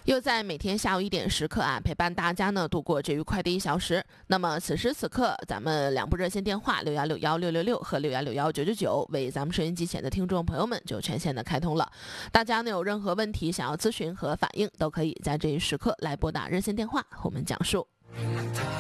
又在每天下午1点时刻陪伴大家呢度过这愉快的1小时。那么此时此刻，咱们2部热线电话61616666和616199为咱们收音机前的听众朋友们就全线的开通了。大家呢有任何问题想要咨询和反映，都可以在这一时刻来拨打热线电话和我们讲述。